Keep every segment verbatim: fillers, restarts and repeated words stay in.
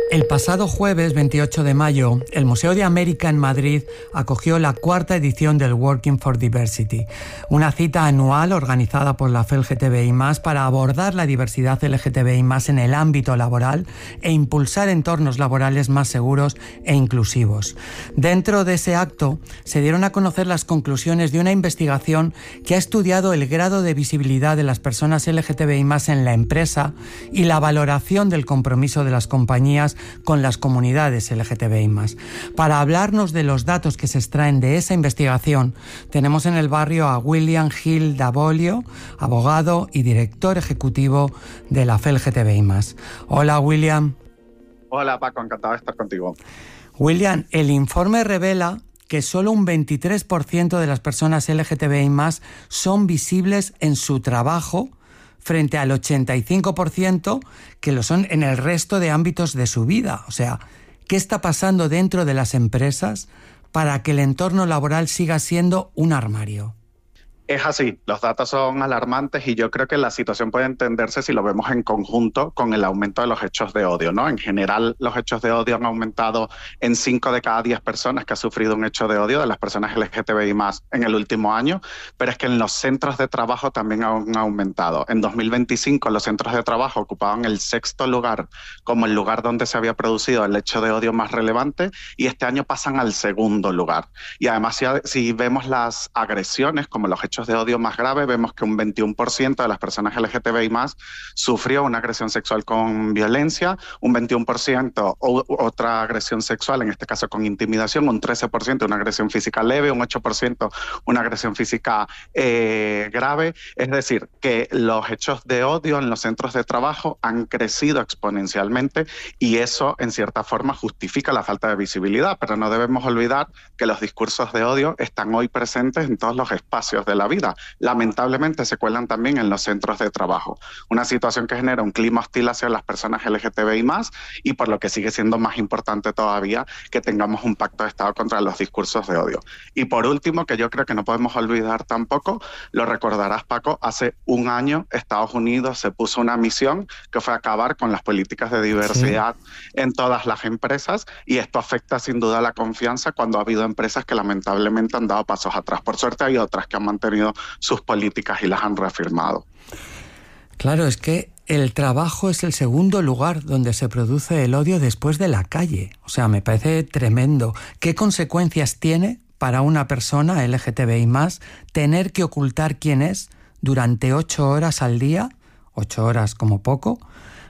El pasado jueves veintiocho de mayo, el Museo de América en Madrid acogió la cuarta edición del Working for Diversity, una cita anual organizada por la F E L G T B I más, para abordar la diversidad L G T B I más en el ámbito laboral e impulsar entornos laborales más seguros e inclusivos. Dentro de ese acto se dieron a conocer las conclusiones de una investigación que ha estudiado el grado de visibilidad de las personas L G T B I más en la empresa y la valoración del compromiso de las compañías con las comunidades L G T B I más. Para hablarnos de los datos que se extraen de esa investigación, tenemos en el barrio a William Gil Davolio, abogado y director ejecutivo de la F E L G T B I más. Hola, William. Hola, Paco, encantado de estar contigo. William, el informe revela que solo un veintitrés por ciento de las personas L G T B I más son visibles en su trabajo, frente al ochenta y cinco por ciento que lo son en el resto de ámbitos de su vida. O sea, ¿qué está pasando dentro de las empresas para que el entorno laboral siga siendo un armario? Es así, los datos son alarmantes y yo creo que la situación puede entenderse si lo vemos en conjunto con el aumento de los hechos de odio, ¿no? En general, los hechos de odio han aumentado en cinco de cada diez personas que ha sufrido un hecho de odio de las personas L G T B I más en el último año, pero es que en los centros de trabajo también han aumentado. En dos mil veinticinco los centros de trabajo ocupaban el sexto lugar como el lugar donde se había producido el hecho de odio más relevante, y este año pasan al segundo lugar. Y además, si, si vemos las agresiones como los hechos de odio más grave, vemos que un veintiuno por ciento de las personas L G T B I más sufrió una agresión sexual con violencia, un veintiuno por ciento o, otra agresión sexual, en este caso con intimidación, un trece por ciento una agresión física leve, un ocho por ciento una agresión física eh, grave. Es decir, que los hechos de odio en los centros de trabajo han crecido exponencialmente, y eso en cierta forma justifica la falta de visibilidad, pero no debemos olvidar que los discursos de odio están hoy presentes en todos los espacios de la vida. Lamentablemente se cuelan también en los centros de trabajo, una situación que genera un clima hostil hacia las personas L G T B I más, y por lo que sigue siendo más importante todavía que tengamos un pacto de Estado contra los discursos de odio. Y por último, que yo creo que no podemos olvidar tampoco, lo recordarás, Paco, hace un año Estados Unidos se puso una misión que fue acabar con las políticas de diversidad sí. en todas las empresas, y esto afecta sin duda la confianza cuando ha habido empresas que lamentablemente han dado pasos atrás. Por suerte hay otras que han mantenido sus políticas y las han reafirmado. Claro, es que el trabajo es el segundo lugar donde se produce el odio después de la calle. O sea, me parece tremendo. ¿Qué consecuencias tiene para una persona L G T B I más tener que ocultar quién es durante ocho horas al día, ocho horas como poco,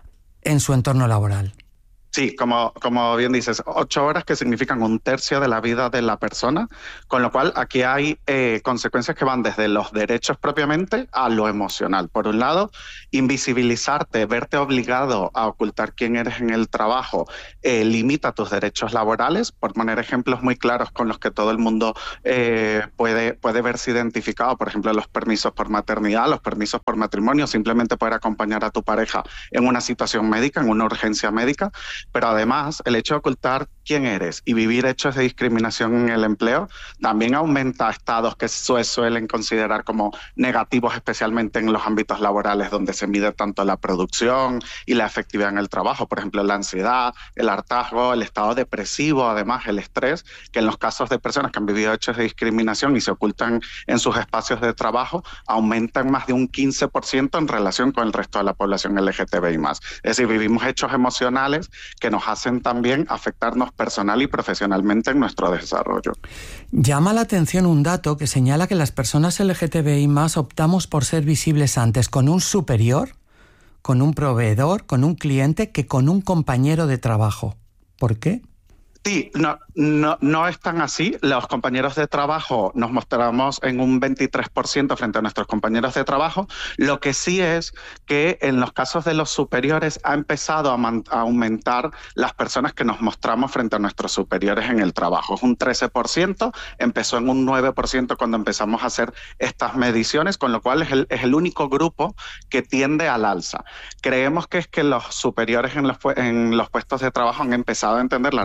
en su entorno laboral? Sí, como, como bien dices, ocho horas que significan un tercio de la vida de la persona, con lo cual aquí hay eh, consecuencias que van desde los derechos propiamente a lo emocional. Por un lado, invisibilizarte, verte obligado a ocultar quién eres en el trabajo, eh, limita tus derechos laborales, por poner ejemplos muy claros con los que todo el mundo eh, puede, puede verse identificado. Por ejemplo, los permisos por maternidad, los permisos por matrimonio, simplemente poder acompañar a tu pareja en una situación médica, en una urgencia médica. Pero además, el hecho de ocultar quién eres y vivir hechos de discriminación en el empleo también aumenta estados que se suelen considerar como negativos, especialmente en los ámbitos laborales donde se mide tanto la producción y la efectividad en el trabajo. Por ejemplo, la ansiedad, el hartazgo, el estado depresivo, además el estrés, que en los casos de personas que han vivido hechos de discriminación y se ocultan en sus espacios de trabajo, aumentan más de un quince por ciento en relación con el resto de la población L G T B I más. Es decir, vivimos hechos emocionales que nos hacen también afectarnos personal y profesionalmente en nuestro desarrollo. Llama la atención un dato que señala que las personas L G T B I más optamos por ser visibles antes con un superior, con un proveedor, con un cliente, que con un compañero de trabajo. ¿Por qué? Sí, no, no, no es tan así. Los compañeros de trabajo nos mostramos en un veintitrés por ciento frente a nuestros compañeros de trabajo. Lo que sí es que en los casos de los superiores ha empezado a, man, a aumentar las personas que nos mostramos frente a nuestros superiores en el trabajo. Es un trece por ciento, empezó en un nueve por ciento cuando empezamos a hacer estas mediciones, con lo cual es el, es el único grupo que tiende al alza. Creemos que es que los superiores en los, en los puestos de trabajo han empezado a entender la responsabilidad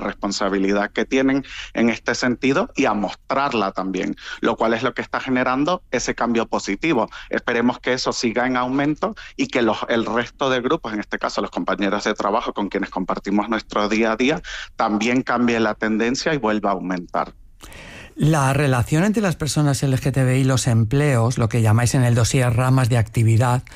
responsabilidad que tienen en este sentido y a mostrarla también, lo cual es lo que está generando ese cambio positivo. Esperemos que eso siga en aumento y que los, el resto de grupos, en este caso los compañeros de trabajo con quienes compartimos nuestro día a día, también cambie la tendencia y vuelva a aumentar. La relación entre las personas L G T B I y los empleos, lo que llamáis en el dossier ramas de actividad,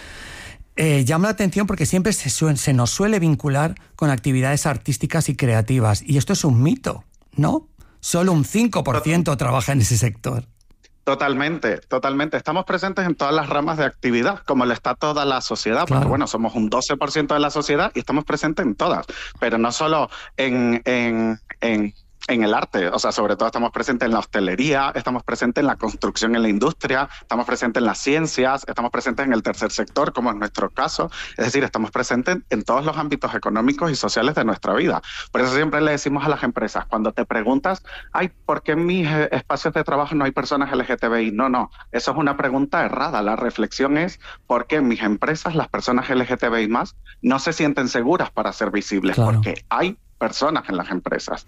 eh, llama la atención porque siempre se, su- se nos suele vincular con actividades artísticas y creativas. Y esto es un mito, ¿no? Solo un cinco por ciento trabaja en ese sector. Totalmente, totalmente. Estamos presentes en todas las ramas de actividad, como lo está toda la sociedad, porque Claro. bueno, somos un doce por ciento de la sociedad y estamos presentes en todas, pero no solo en, en, en, en el arte, o sea, sobre todo estamos presentes en la hostelería, estamos presentes en la construcción, en la industria, estamos presentes en las ciencias, estamos presentes en el tercer sector, como es nuestro caso, es decir, estamos presentes en, en todos los ámbitos económicos y sociales de nuestra vida. Por eso siempre le decimos a las empresas, cuando te preguntas, ay, ¿por qué en mis eh, espacios de trabajo no hay personas L G T B I? No, no, eso es una pregunta errada. La reflexión es, ¿por qué en mis empresas las personas L G T B I más no se sienten seguras para ser visibles? Claro. Porque hay personas en las empresas.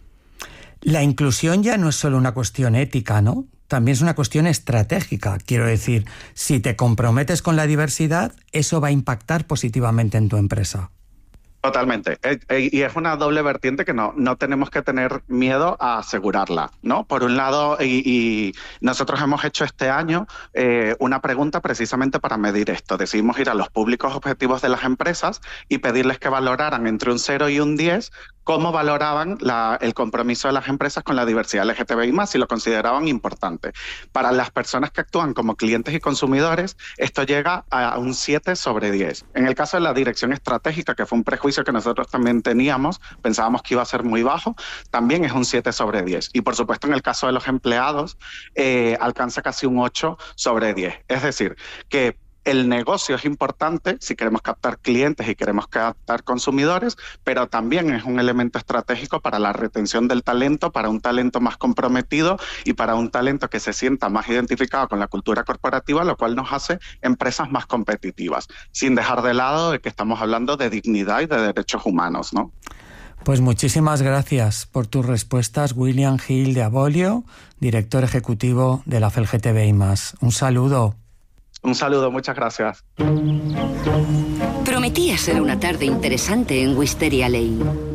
La inclusión ya no es solo una cuestión ética, ¿no? También es una cuestión estratégica. Quiero decir, si te comprometes con la diversidad, eso va a impactar positivamente en tu empresa. Totalmente. Eh, eh, y es una doble vertiente que no, no tenemos que tener miedo a asegurarla, ¿no? Por un lado, y, y nosotros hemos hecho este año eh, una pregunta precisamente para medir esto. Decidimos ir a los públicos objetivos de las empresas y pedirles que valoraran entre un cero y un diez cómo valoraban la, el compromiso de las empresas con la diversidad L G T B I más, si lo consideraban importante. Para las personas que actúan como clientes y consumidores, esto llega a un siete sobre diez. En el caso de la dirección estratégica, que fue un prejuicio que nosotros también teníamos, pensábamos que iba a ser muy bajo, también es un siete sobre diez. Y por supuesto en el caso de los empleados, eh, alcanza casi un ocho sobre diez. Es decir, que el negocio es importante si queremos captar clientes y queremos captar consumidores, pero también es un elemento estratégico para la retención del talento, para un talento más comprometido y para un talento que se sienta más identificado con la cultura corporativa, lo cual nos hace empresas más competitivas, sin dejar de lado de que estamos hablando de dignidad y de derechos humanos, ¿no? Pues muchísimas gracias por tus respuestas, William Gil de Abolio, director ejecutivo de la F L G T B I más. Un saludo. Un saludo, muchas gracias. Prometía ser una tarde interesante en Wisteria Lane.